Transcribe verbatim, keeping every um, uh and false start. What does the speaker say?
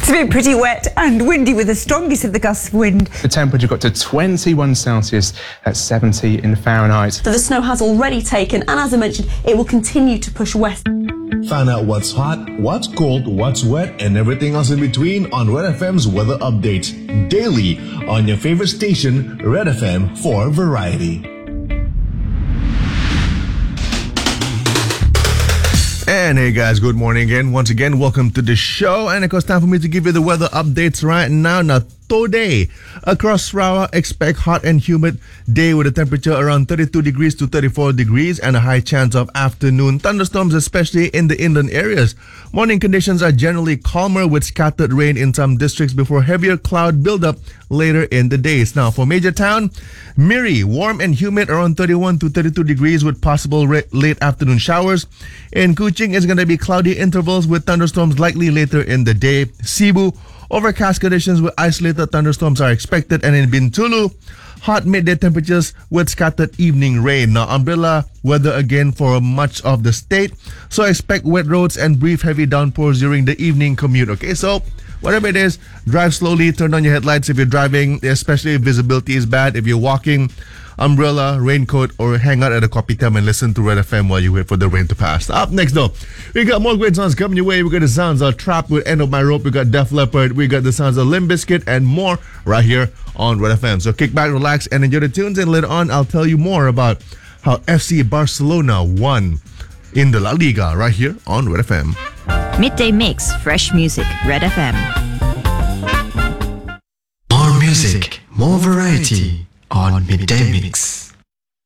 It's been pretty wet and windy with the strongest of the gusts of wind. The temperature got to twenty-one Celsius at seventy in Fahrenheit. So the snow has already taken, and as I mentioned, it will continue to push west. Find out what's hot, what's cold, what's wet, and everything else in between on Red F M's weather update daily on your favorite station, Red F M, for variety. And hey guys, good morning again. Once again, welcome to the show. And of course, time for me to give you the weather updates right now. Now, today, across Sarawak, expect hot and humid day with a temperature around thirty-two degrees to thirty-four degrees and a high chance of afternoon thunderstorms, especially in the inland areas. Morning conditions are generally calmer with scattered rain in some districts before heavier cloud buildup later in the days. Now, for major town, Miri, warm and humid around thirty-one to thirty-two degrees with possible re- late afternoon showers. In Kuching, it's going to be cloudy intervals with thunderstorms likely later in the day. Cebu, overcast conditions with isolated thunderstorms are expected. And in Bintulu, hot midday temperatures with scattered evening rain. Now, umbrella weather again for much of the state. So expect wet roads and brief heavy downpours during the evening commute. Okay, so whatever it is, drive slowly, turn on your headlights if you're driving, especially if visibility is bad. If you're walking, umbrella, raincoat, or hang out at a kopitiam and listen to Red F M while you wait for the rain to pass. Up next though, we got more great songs coming your way. We got the sounds of Trapped with End of My Rope. We got Def Leppard. We got the sounds of Limp Bizkit and more right here on Red F M. So kick back, relax, and enjoy the tunes. And later on, I'll tell you more about how F C Barcelona won in the La Liga right here on Red F M. Midday Mix, fresh music, Red F M. More music, more variety on Midday Mix.